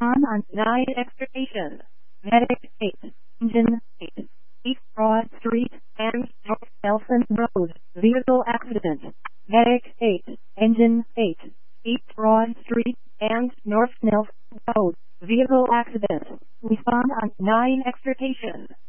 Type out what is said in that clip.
on 9 extrication. Medic 8, Engine 8, East Broad Street and North Nelson Road, vehicle accident. Medic 8, Engine 8, East Broad Street and North Nelson Road, vehicle accident. Respond on 9 extrication.